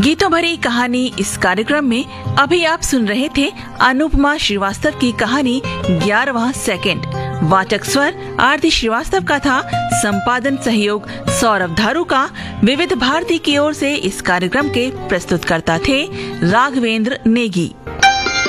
गीतों भरी कहानी इस कार्यक्रम में अभी आप सुन रहे थे अनुपमा श्रीवास्तव की कहानी 11वां सेकंड। वाचक स्वर आरती श्रीवास्तव का था। संपादन सहयोग सौरभ धारू का। विविध भारती की ओर से इस कार्यक्रम के प्रस्तुतकर्ता थे राघवेंद्र नेगी।